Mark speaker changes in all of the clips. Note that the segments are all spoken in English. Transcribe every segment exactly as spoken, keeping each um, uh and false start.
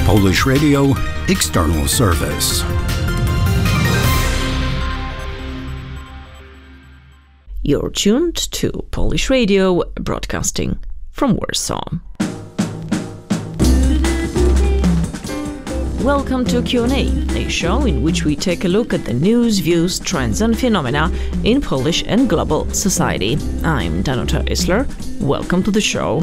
Speaker 1: Polish Radio External Service.
Speaker 2: You're tuned to Polish Radio, broadcasting from Warsaw. Welcome to Q and A, a show in which we take a look at the news, views, trends and phenomena in Polish and global society. I'm Danuta Isler. Welcome to the show.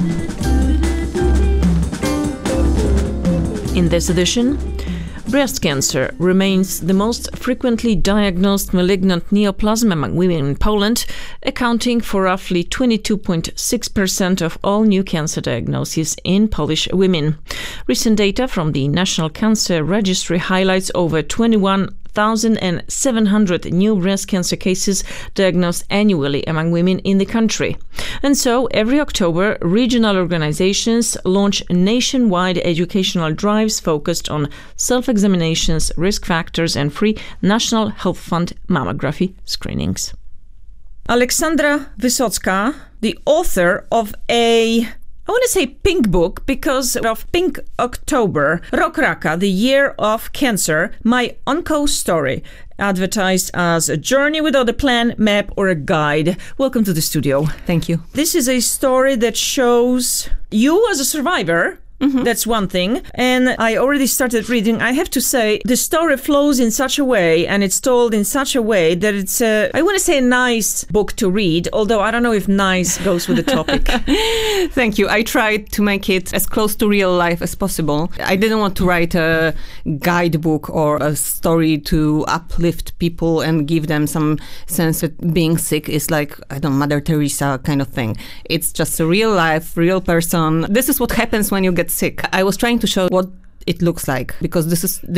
Speaker 2: In this edition, breast cancer remains the most frequently diagnosed malignant neoplasm among women in Poland, accounting for roughly twenty-two point six percent of all new cancer diagnoses in Polish women. Recent data from the National Cancer Registry highlights over twenty-one thousand seven hundred new breast cancer cases diagnosed annually among women in the country. And so, every October, regional organizations launch nationwide educational drives focused on self-examinations, risk factors, and free National Health Fund mammography screenings. Aleksandra Wysocka, the author of a I want to say pink book because of Pink October, Rok Raka, the Year of Cancer, my onco story, advertised as a journey without a plan, map, or a guide. Welcome to the studio.
Speaker 3: Thank you.
Speaker 2: This is a story that shows you as a survivor. Mm-hmm. That's one thing. And I already started reading. I have to say, the story flows in such a way and it's told in such a way that it's a, I want to say a nice book to read, although I don't know if nice goes with the topic.
Speaker 3: Thank you. I tried to make it as close to real life as possible. I didn't want to write a guidebook or a story to uplift people and give them some sense that being sick is like, I don't know, Mother Teresa kind of thing. It's just a real life, real person. This is what happens when you get sick. I was trying to show what it looks like because this is the